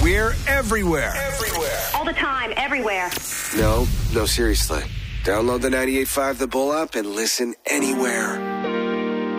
We're everywhere. All the time, everywhere. No, seriously. Download the 98.5 The Bull app and listen anywhere.